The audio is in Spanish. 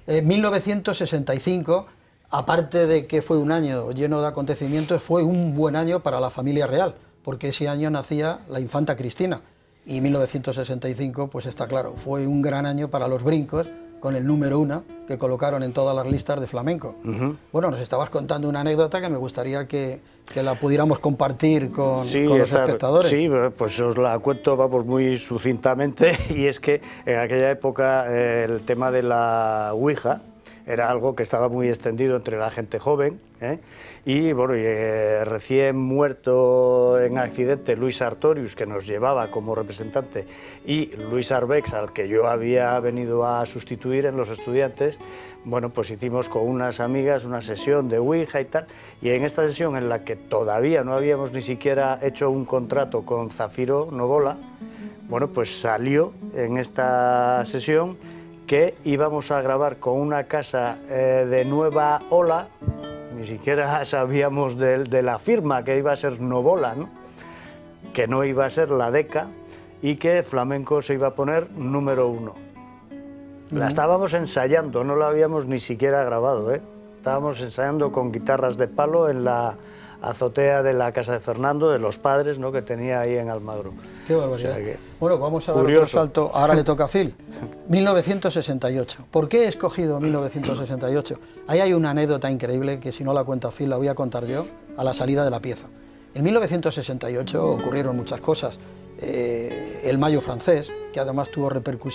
1965, aparte de que fue un año lleno de acontecimientos, fue un buen año para la familia real, porque ese año nacía la infanta Cristina, y 1965, pues está claro, fue un gran año para los Brincos, con el número 1 que colocaron en todas las listas de flamenco. Bueno, nos estabas contando una anécdota que me gustaría que la pudiéramos compartir con los espectadores. Sí, pues os la cuento, vamos, muy sucintamente, y es que en aquella época el tema de la Ouija era algo que estaba muy extendido entre la gente joven, y bueno, recién muerto en accidente Luis Artorius, que nos llevaba como representante, y Luis Arbex, al que yo había venido a sustituir en los estudiantes, bueno, pues hicimos con unas amigas una sesión de Ouija y tal, y en esta sesión, en la que todavía no habíamos ni siquiera hecho un contrato con Zafiro Novola, bueno, pues salió en esta sesión que íbamos a grabar con una casa de Nueva Ola, ni siquiera sabíamos de la firma, que iba a ser Novola, ¿no? Que no iba a ser la Deca, y que flamenco se iba a poner número 1. La estábamos ensayando, no la habíamos ni siquiera grabado, Estábamos ensayando con guitarras de palo en la azotea de la casa de Fernando, de los padres, ¿no?, que tenía ahí en Almagro. Qué barbaridad. O sea, bueno, vamos a dar otro salto. Ahora le toca a Phil. 1968. ¿Por qué he escogido 1968? Ahí hay una anécdota increíble que, si no la cuenta Phil, la voy a contar yo a la salida de la pieza. En 1968 ocurrieron muchas cosas. El Mayo francés, que además tuvo repercusión